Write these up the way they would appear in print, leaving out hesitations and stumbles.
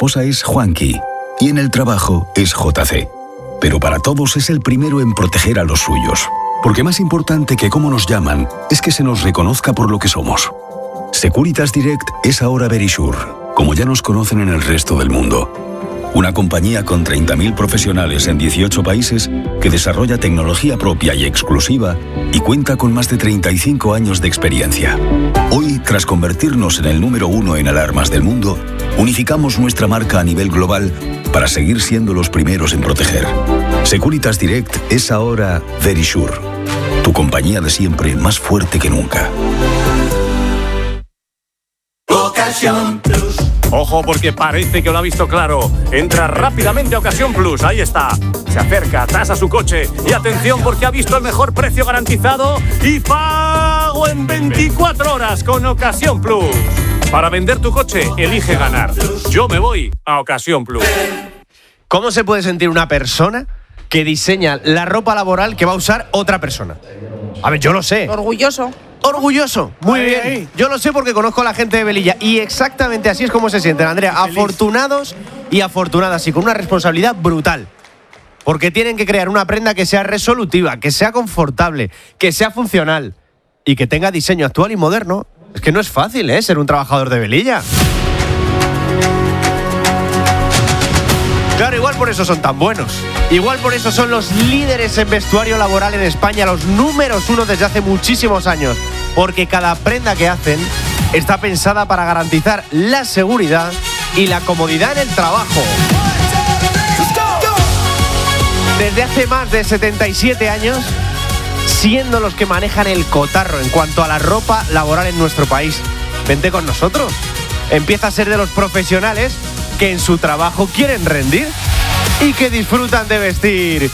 esposa es Juanqui y en el trabajo es JC. Pero para todos es el primero en proteger a los suyos. Porque más importante que cómo nos llaman es que se nos reconozca por lo que somos. Securitas Direct es ahora Verisure, como ya nos conocen en el resto del mundo. Una compañía con 30.000 profesionales en 18 países que desarrolla tecnología propia y exclusiva y cuenta con más de 35 años de experiencia. Hoy, tras convertirnos en el número 1 en alarmas del mundo, unificamos nuestra marca a nivel global para seguir siendo los primeros en proteger. Securitas Direct es ahora Verisure, tu compañía de siempre más fuerte que nunca. Ocasión Plus. Ojo, porque parece que lo ha visto claro. Entra rápidamente a Ocasión Plus. Ahí está. Se acerca, tasa su coche. Y atención, porque ha visto el mejor precio garantizado y pago en 24 horas con Ocasión Plus. Para vender tu coche, elige ganar. Yo me voy a Ocasión Plus. ¿Cómo se puede sentir una persona que diseña la ropa laboral que va a usar otra persona? A ver, yo lo sé. Orgulloso, muy bien. Yo lo sé porque conozco a la gente de Velilla y exactamente así es como se sienten, Andrea. Afortunados y afortunadas y con una responsabilidad brutal. Porque tienen que crear una prenda que sea resolutiva, que sea confortable, que sea funcional y que tenga diseño actual y moderno. Es que no es fácil, ser un trabajador de Velilla. Claro, igual por eso son tan buenos. Igual por eso son los líderes en vestuario laboral en España, los números 1 desde hace muchísimos años. Porque cada prenda que hacen está pensada para garantizar la seguridad y la comodidad en el trabajo. Desde hace más de 77 años, siendo los que manejan el cotarro en cuanto a la ropa laboral en nuestro país. Vente con nosotros. Empieza a ser de los profesionales que en su trabajo quieren rendir y que disfrutan de vestir.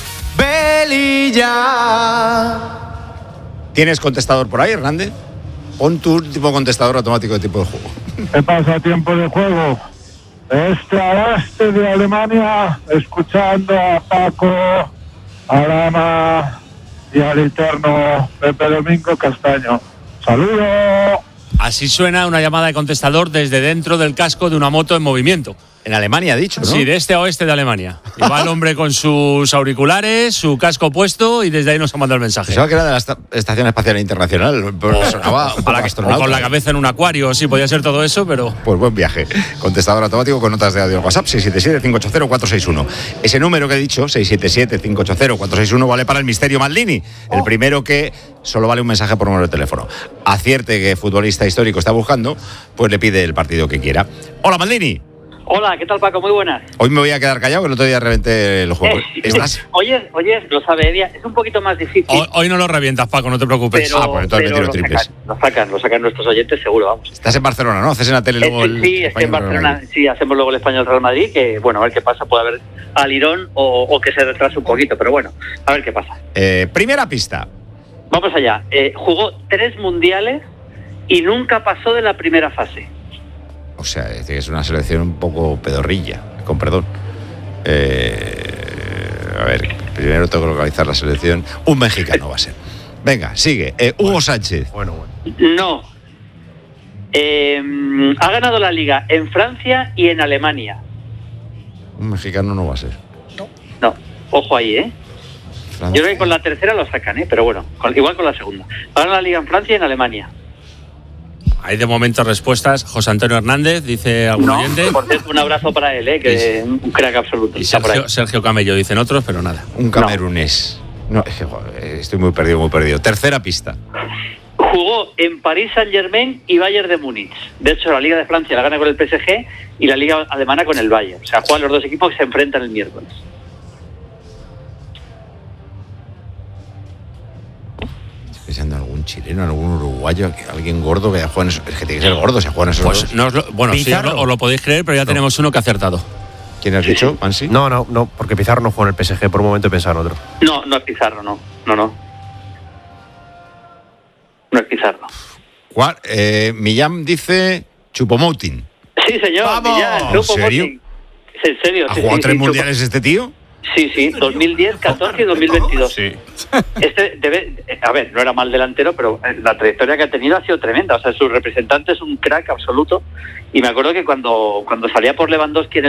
Velilla. ¿Tienes contestador por ahí, Hernández? Pon tu tipo contestador automático de tipo de juego. ¿Qué pasa, tiempo de juego? Este a oeste de Alemania, escuchando a Paco, a Lama y al eterno Pepe Domingo Castaño. ¡Saludos! Así suena una llamada de contestador desde dentro del casco de una moto en movimiento. En Alemania, ha dicho, ¿no? Sí, de este a oeste de Alemania. Y va el hombre con sus auriculares, su casco puesto y desde ahí nos ha mandado el mensaje. Pensaba que era de la Estación Espacial Internacional, pero sonaba o con la cabeza en un acuario, sí, podía ser todo eso, pero... Pues buen viaje. Contestador automático con notas de audio en WhatsApp, 677-580-461. Ese número que he dicho, 677-580-461, vale para el misterio Maldini. El primero que solo vale un mensaje por número de teléfono. Acierte qué futbolista histórico está buscando, pues le pide el partido que quiera. Hola, Maldini. Hola, ¿qué tal, Paco? Muy buenas. Hoy me voy a quedar callado, que el otro día reventé el juego. ¿Estás? Oye, lo sabe, es un poquito más difícil. Hoy no lo revientas, Paco, no te preocupes. Pero, pues entonces me tiro triples. Lo sacan nuestros oyentes, seguro, vamos. Estás en Barcelona, ¿no? Haces en la tele luego sí, estoy en Barcelona. Sí, hacemos luego el Español Real Madrid, que, bueno, a ver qué pasa. Puede haber alirón o que se retrase un poquito, pero bueno, a ver qué pasa. Primera pista. Vamos allá. Jugó 3 mundiales y nunca pasó de la primera fase. O sea, es una selección un poco pedorrilla, con perdón. A ver, primero tengo que localizar la selección. Un mexicano va a ser. Venga, sigue. Hugo Sánchez. Bueno. No. Ha ganado la Liga en Francia y en Alemania. Un mexicano no va a ser. No. Ojo ahí, Francia. Yo creo que con la tercera lo sacan, pero bueno, igual con la segunda. Ha ganado la Liga en Francia y en Alemania. Hay de momento respuestas. José Antonio Hernández, dice algún oyente. Por cierto, un abrazo para él, que es un crack absoluto. Y Sergio Camello, dicen otros, pero nada. Un camerunés. No, es que estoy muy perdido. Tercera pista. Jugó en París Saint-Germain y Bayern de Múnich. De hecho, la Liga de Francia la gana con el PSG y la Liga Alemana con el Bayern. O sea, juegan los dos equipos que se enfrentan el miércoles. Pensando en algún chileno, algún uruguayo, alguien gordo que juega en eso. Es que tiene que ser gordo, se juega en esos pues dos. Bueno, sí, os lo podéis creer, pero ya tenemos uno que ha acertado. ¿Quién has dicho, Mansi? No, porque Pizarro no juega en el PSG, por un momento he pensado en otro. No es Pizarro, no. No es Pizarro. ¿Cuál? Millán dice Choupo-Moting. Sí, señor. ¡Vamos! Millán, ¿En serio? ¿En serio? ¿Ha jugado 3 mundiales este tío? Sí, 2010, 14 y 2022. Sí. A ver, no era mal delantero, pero la trayectoria que ha tenido ha sido tremenda. O sea, su representante es un crack absoluto. Y me acuerdo que cuando salía por Lewandowski en